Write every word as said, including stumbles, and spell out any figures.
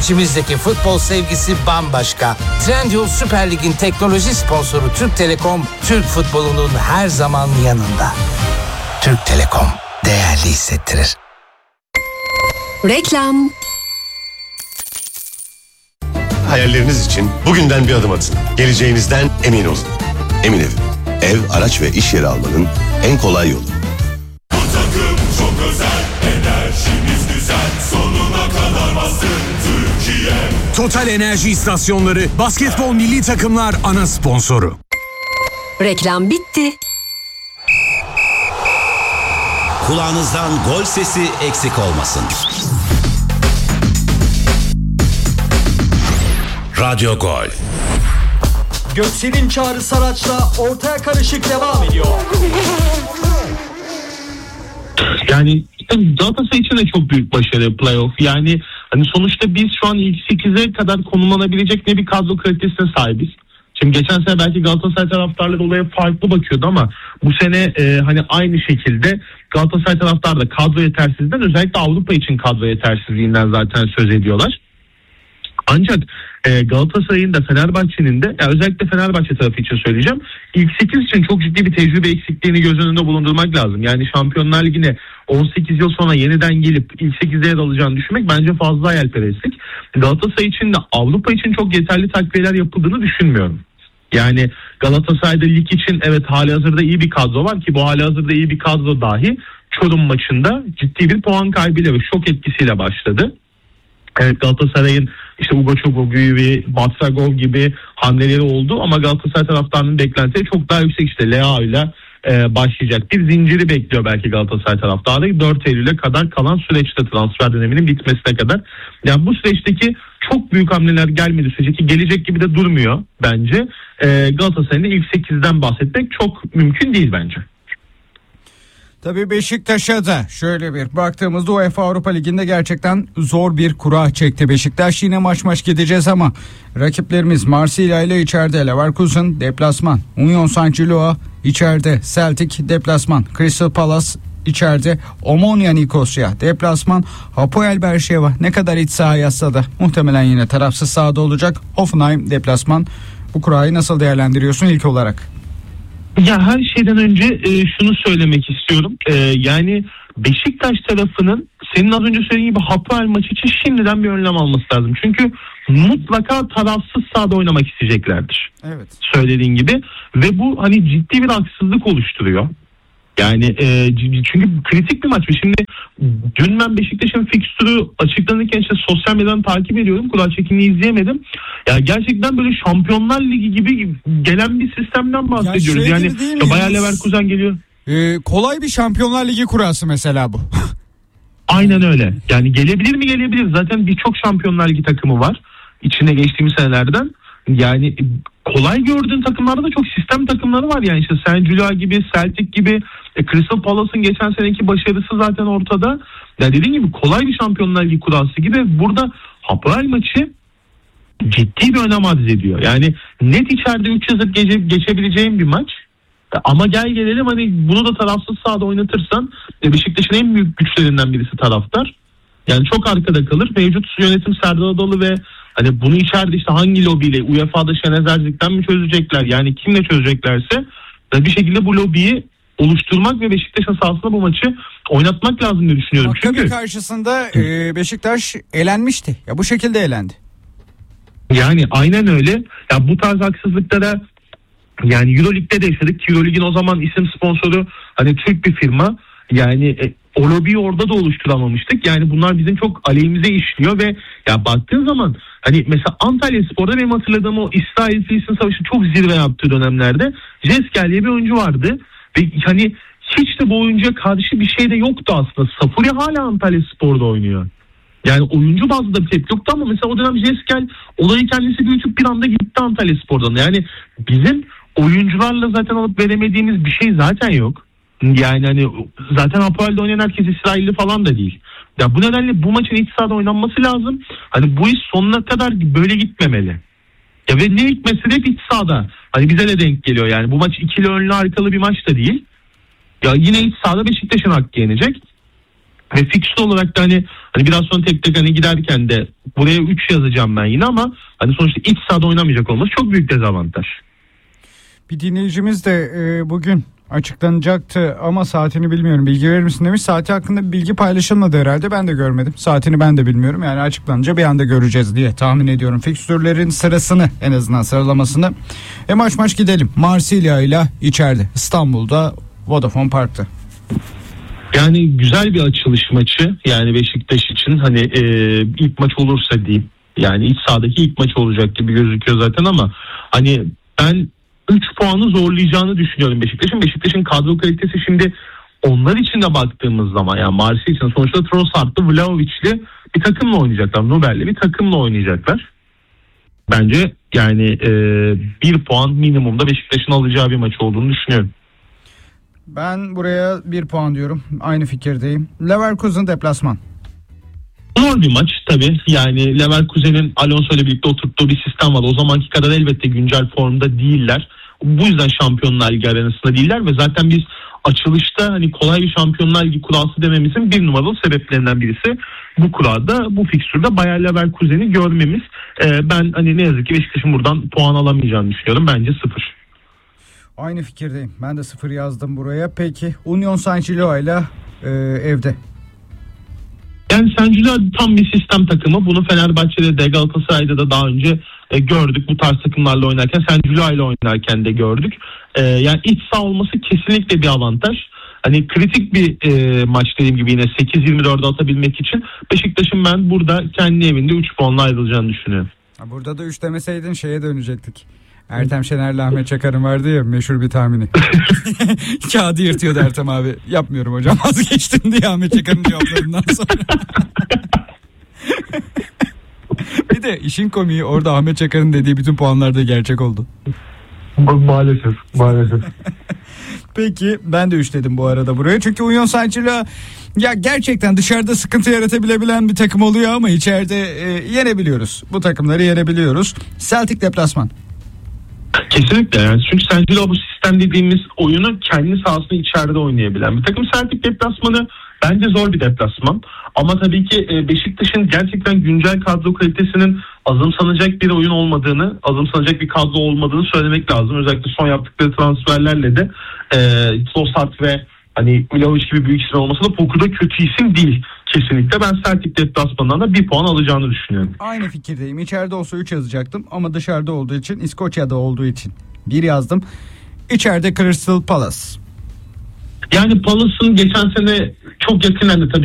İçimizdeki futbol sevgisi bambaşka. Trendyol Süper Lig'in teknoloji sponsoru Türk Telekom, Türk futbolunun her zaman yanında. Türk Telekom, değerli hissettirir. Reklam. Hayalleriniz için bugünden bir adım atın. Geleceğinizden emin olun. Emin Ev. Ev, araç ve iş yeri almanın en kolay yolu. Bu takım çok özel, enerjimiz güzel, sonuna kadar bastın Türkiye. Total Enerji İstasyonları basketbol milli takımlar ana sponsoru. Reklam bitti. Kulağınızdan gol sesi eksik olmasın. Radyo Gol. Göksel'in Çağrı Saraç'la ortaya karışık devam ediyor. Yani Galatasaray için de çok büyük başarı playoff. Yani hani sonuçta biz şu an ilk sekize kadar konumlanabilecek ne bir kadro kalitesine sahibiz. Şimdi geçen sene belki Galatasaray taraftarları olaya farklı bakıyordu ama bu sene e, hani aynı şekilde Galatasaray taraftarı da kadro yetersizliğinden, özellikle Avrupa için kadro yetersizliğinden zaten söz ediyorlar. Ancak e, Galatasaray'ın da Fenerbahçe'nin de, yani özellikle Fenerbahçe tarafı için söyleyeceğim, ilk sekiz için çok ciddi bir tecrübe eksikliğini göz önünde bulundurmak lazım. Yani Şampiyonlar Ligi'ne on sekiz yıl sonra yeniden gelip ilk sekizde yer alacağını düşünmek bence fazla hayalperestlik. Galatasaray için de Avrupa için çok yeterli takviyeler yapıldığını düşünmüyorum. Yani Galatasaray'da lig için evet halihazırda iyi bir kadro var ki bu halihazırda iyi bir kadro dahi Çorum maçında ciddi bir puan kaybıyla ve şok etkisiyle başladı. Evet, Galatasaray'ın işte Ugo Çukur gibi, Batsagov gibi hamleleri oldu ama Galatasaray taraftarının beklentileri çok daha yüksek. İşte Leao ile e, başlayacak bir zinciri bekliyor belki Galatasaray taraftarı dört Eylül'e kadar kalan süreçte, transfer döneminin bitmesine kadar. Yani bu süreçteki çok büyük hamleler gelmedi sürece, ki gelecek gibi de durmuyor bence. E, Galatasaray'ın ilk sekizden bahsetmek çok mümkün değil bence. Tabii Beşiktaş'a da şöyle bir baktığımızda UEFA Avrupa Ligi'nde gerçekten zor bir kura çekti Beşiktaş. Yine maç maç gideceğiz ama rakiplerimiz Marsilya ile içeride, Leverkusen deplasman, Union Saint-Gilloa içeride, Celtic deplasman, Crystal Palace içeride, Omonia Nikosya deplasman, Hapoel Berşeva ne kadar iç saha yazsa da muhtemelen yine tarafsız sahada olacak, Hoffenheim deplasman. Bu kurayı nasıl değerlendiriyorsun ilk olarak? Ya her şeyden önce e, şunu söylemek istiyorum. E, yani Beşiktaş tarafının senin az önce söylediğin gibi Hapoel maçı için şimdiden bir önlem alması lazım. Çünkü mutlaka tarafsız sahada oynamak isteyeceklerdir. Evet. Söylediğin gibi ve bu hani ciddi bir haksızlık oluşturuyor. Yani e, çünkü kritik bir maç. Şimdi dün ben Beşiktaş'ın fikstürü açıklanırken işte sosyal medyadan takip ediyorum. Kura çekimini izleyemedim. Ya gerçekten böyle Şampiyonlar Ligi gibi gelen bir sistemden bahsediyoruz. Ya yani ya Bayer Leverkusen geliyor. Ee, kolay bir Şampiyonlar Ligi kurası mesela bu. Aynen öyle. Yani gelebilir mi gelebilir. Zaten birçok Şampiyonlar Ligi takımı var. İçine geçtiğimiz senelerden. Yani kolay gördüğün takımlarda da çok sistem takımları var. Yani işte Saint-Gilloa gibi, Celtic gibi, e, Crystal Palace'ın geçen seneki başarısı zaten ortada. Ya dediğim gibi kolay bir Şampiyonlar Ligi kurası gibi. Burada Hapoel maçı ciddi bir önem arz ediyor. Yani net içeride üç yazıp geçe, geçebileceğin bir maç. Ama gel gelelim hani bunu da tarafsız sahada oynatırsan e, Beşiktaş'ın en büyük güçlerinden birisi taraftar. Yani çok arkada kalır. Mevcut yönetim Serdar Adalı ve hani bunu içeride işte hangi lobiyle, U E F A'da Şener Erzik'ten mi çözecekler? Yani kimle çözeceklerse bir şekilde bu lobiyi oluşturmak ve Beşiktaş'ın sahasında bu maçı oynatmak lazım diye düşünüyorum. Maccabi Çünkü karşısında e, Beşiktaş elenmişti. Ya bu şekilde elendi. Yani aynen öyle. Ya bu tarz haksızlıklara yani Euroleague'de de yaşadık. Euroleague'in o zaman isim sponsoru hani Türk bir firma. Yani e, o lobiyi orada da oluşturamamıştık. Yani bunlar bizim çok aleyhimize işliyor ve ya baktığın zaman hani mesela Antalyaspor'da benim hatırladığım o İsrail-Filistin Savaşı çok zirve yaptığı dönemlerde Jeskel diye bir oyuncu vardı. Ve hani hiç de bu oyuncuya karşı bir şey de yoktu aslında. Safuri hala Antalyaspor'da oynuyor. Yani oyuncu bazlı da bir tepki yoktu ama mesela o dönem Jeskel olayı kendisi büyütüp bir anda gitti Antalyaspor'dan. Yani bizim oyuncularla zaten alıp veremediğimiz bir şey zaten yok. Yani hani zaten Hapoel'de oynayan herkes İsrailli falan da değil. Ya bu nedenle bu maçın iç sahada oynanması lazım. Hani bu iş sonuna kadar böyle gitmemeli. Ya ve ne hikmetse de hep iç sahada. Hani bize de denk geliyor yani. Bu maç ikili önlü arkalı bir maç da değil. Ya yine iç sahada Beşiktaş'ın hakkı yenecek. Ve fikstür olarak da hani, hani biraz sonra tek tek hani giderken de buraya üç yazacağım ben yine ama hani sonuçta iç sahada oynamayacak olması çok büyük dezavantaj. Bir dinleyicimiz de e, bugün açıklanacaktı ama saatini bilmiyorum, bilgi verir misin demiş. Saati hakkında bir bilgi paylaşılmadı herhalde, ben de görmedim. Saatini ben de bilmiyorum, yani açıklanınca bir anda göreceğiz diye tahmin ediyorum. Fikstürlerin sırasını, en azından sıralamasını. E maç maç gidelim. Marsilya ile içeride İstanbul'da Vodafone Park'ta. Yani güzel bir açılış maçı yani Beşiktaş için hani e, ilk maç olursa diyeyim. Yani iç sahadaki ilk maç olacak gibi gözüküyor zaten ama hani ben üç puanı zorlayacağını düşünüyorum Beşiktaş'ın. Beşiktaş'ın kadro kalitesi şimdi onlar için de baktığımız zaman yani Marsilya için sonuçta Trossard'lı, Vlahovic'li bir takımla oynayacaklar. Nubel'li bir takımla oynayacaklar. Bence yani e, bir puan minimumda Beşiktaş'ın alacağı bir maç olduğunu düşünüyorum. Ben buraya bir puan diyorum. Aynı fikirdeyim. Leverkusen deplasman. Zor bir maç tabii. Yani Leverkusen'in Alonso ile birlikte oturttuğu bir sistem var. O zamanki kadar elbette güncel formda değiller. Bu yüzden Şampiyonlar Ligi arenasında değiller ve zaten biz açılışta hani kolay bir Şampiyonlar Ligi kurası dememizin bir numaralı sebeplerinden birisi bu kurada, bu fikstürde Bayer Leverkusen'i görmemiz. Ee, ben hani ne yazık ki Beşiktaş'ın buradan puan alamayacağını düşünüyorum. Bence sıfır. Aynı fikirdeyim. Ben de sıfır yazdım buraya. Peki Union Saint-Gilloa ile e, evde. Yani Saint-Gilloa tam bir sistem takımı. Bunu Fenerbahçe'de de Galatasaray'da da daha önce e, gördük. Bu tarz takımlarla oynarken, Saint-Gilloa ile oynarken de gördük. E, yani iç saha olması kesinlikle bir avantaj. Hani kritik bir e, maç dediğim gibi yine sekiz yirmi dörde atabilmek için Beşiktaş'ın ben burada kendi evinde üç puanla ayrılacağını düşünüyorum. Burada da üç demeseydin şeye dönecektik. Ertem Şener'le Ahmet Çakar'ın vardı ya meşhur bir tahmini. Kağıdı yırtıyordu Ertem abi. Yapmıyorum hocam, vazgeçtim diye Ahmet Çakar'ın cevaplarından sonra. Bir de işin komiği orada Ahmet Çakar'ın dediği bütün puanlar da gerçek oldu. Maalesef, maalesef. Peki ben de üç dedim bu arada buraya. Çünkü Union Saint-Gilloa ya gerçekten dışarıda sıkıntı yaratabilen bir takım oluyor ama içeride e, yenebiliyoruz. Bu takımları yenebiliyoruz. Celtic deplasman. Kesinlikle yani çünkü Saint-Gilloa bu sistem dediğimiz oyunu kendi sahasında içeride oynayabilen bir takım. Celtic deplasmanı bence zor bir deplasman. Ama tabii ki Beşiktaş'ın gerçekten güncel kadro kalitesinin azımsanacak bir oyun olmadığını, azımsanacak bir kadro olmadığını söylemek lazım. Özellikle son yaptıkları transferlerle de e, Trossard ve hani Vlahovic gibi büyük isim olmasa da poker'da kötü isim değil. Kesinlikle ben Celtic deplasmanından da bir puan alacağını düşünüyorum. Aynı fikirdeyim. İçeride olsa üç yazacaktım ama dışarıda olduğu için, İskoçya'da olduğu için bir yazdım. İçeride Crystal Palace. Yani Palace'ın geçen sene çok yakınlarında tabii